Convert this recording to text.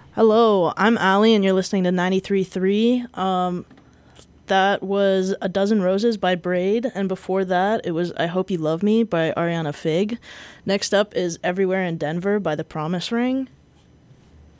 Hello, I'm Ali, and you're listening to 93.3. That was A Dozen Roses by Braid, and before that, it was I Hope You Love Me by Ariana Fig. Next up is Everywhere in Denver by The Promise Ring.